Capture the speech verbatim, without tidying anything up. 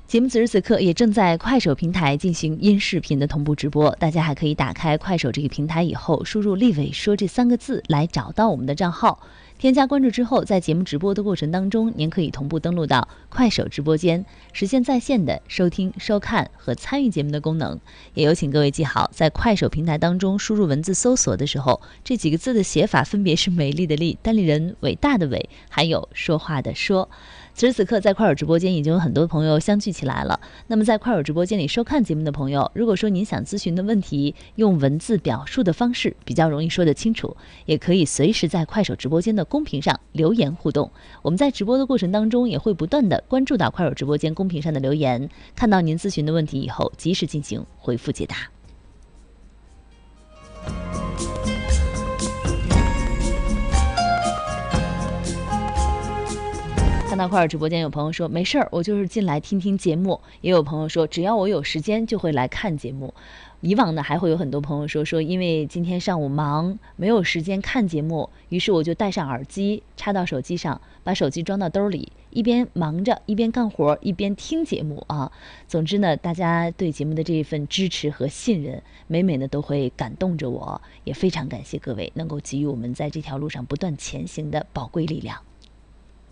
节目此时此刻也正在快手平台进行音视频的同步直播，大家还可以打开快手这个平台以后，输入立伟说这三个字来找到我们的账号，添加关注之后，在节目直播的过程当中，您可以同步登录到快手直播间，实现在线的收听、收看和参与节目的功能。也有请各位记好，在快手平台当中输入文字搜索的时候，这几个字的写法分别是美丽的丽、单立人、伟大的伟，还有说话的说。此时此刻，在快手直播间已经有很多朋友相聚起来了。那么在快手直播间里收看节目的朋友，如果说您想咨询的问题用文字表述的方式比较容易说得清楚，也可以随时在快手直播间的公屏上留言互动。我们在直播的过程当中也会不断的关注到快手直播间公屏上的留言，看到您咨询的问题以后，及时进行回复解答。看到快手直播间有朋友说没事儿，我就是进来听听节目，也有朋友说只要我有时间就会来看节目。以往呢还会有很多朋友说说因为今天上午忙没有时间看节目，于是我就戴上耳机插到手机上，把手机装到兜里，一边忙着一边干活一边听节目啊。总之呢，大家对节目的这一份支持和信任每每呢都会感动着我，也非常感谢各位能够给予我们在这条路上不断前行的宝贵力量。